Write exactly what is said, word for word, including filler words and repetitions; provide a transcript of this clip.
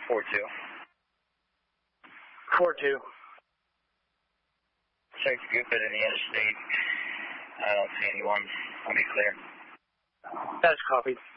four two. four two. Check Scoopit in the interstate. I don't see anyone. I'll be clear. That's copied.